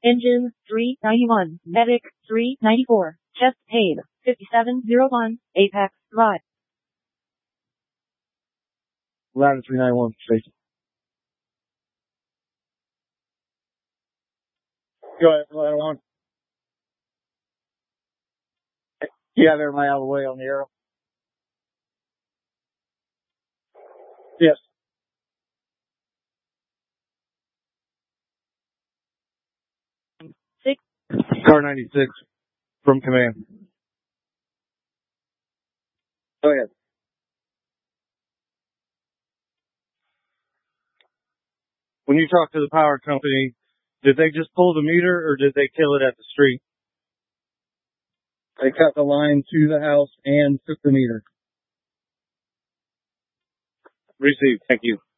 Engine 391, Medic 394, Chest paid 5701, Apex Drive. Ladder 391, station. Go ahead, ladder 1. Yeah, they're my out of the way on the arrow. Yes. Car 96 from command. Go ahead. When you talk to the power company, did they just pull the meter or did they kill it at the street? They cut the line to the house and took the meter. Received. Thank you.